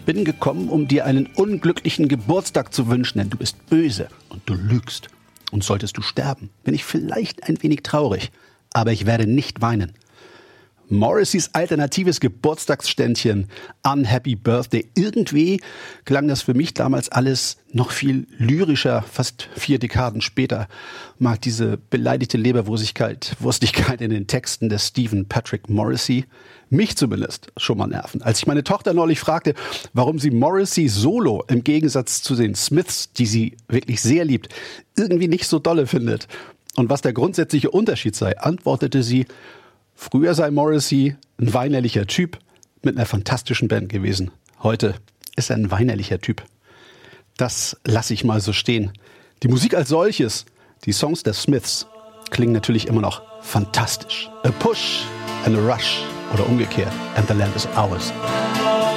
bin gekommen, um dir einen unglücklichen Geburtstag zu wünschen, denn du bist böse und du lügst. Und solltest du sterben, bin ich vielleicht ein wenig traurig, aber ich werde nicht weinen. Morrissey's alternatives Geburtstagsständchen Unhappy Birthday. Irgendwie klang das für mich damals alles noch viel lyrischer, fast 4 Dekaden später. Mag diese beleidigte Leberwurstigkeit in den Texten des Stephen Patrick Morrissey mich zumindest schon mal nerven. Als ich meine Tochter neulich fragte, warum sie Morrissey solo im Gegensatz zu den Smiths, die sie wirklich sehr liebt, irgendwie nicht so dolle findet und was der grundsätzliche Unterschied sei, antwortete sie: Früher sei Morrissey ein weinerlicher Typ mit einer fantastischen Band gewesen. Heute ist er ein weinerlicher Typ. Das lasse ich mal so stehen. Die Musik als solches, die Songs der Smiths, klingen natürlich immer noch fantastisch. A push and a rush oder umgekehrt. And the land is ours.